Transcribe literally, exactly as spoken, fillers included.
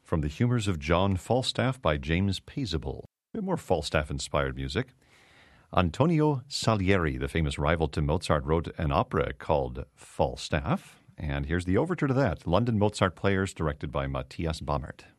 from the humors of John Falstaff by James Paisible. A bit more Falstaff-inspired music. Antonio Salieri, the famous rival to Mozart, wrote an opera called Falstaff. And here's the overture to that. London Mozart Players, directed by Matthias Bammert.